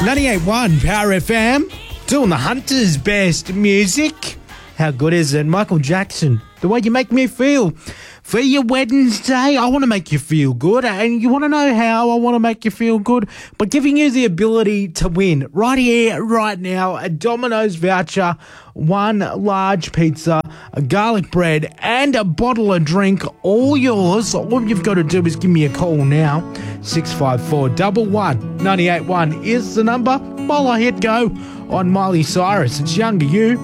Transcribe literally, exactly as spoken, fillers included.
ninety-eight point one Power F M, doing the Hunter's best music. How good is it? Michael Jackson, the way you make me feel. For your Wednesday, I want to make you feel good. And you want to know how I want to make you feel good? By giving you the ability to win right here, right now. A Domino's voucher, one large pizza, a garlic bread, and a bottle of drink. All yours. All you've got to do is give me a call now. six five four, one one, nine eight one is the number. While I hit go on Miley Cyrus, it's Younger You.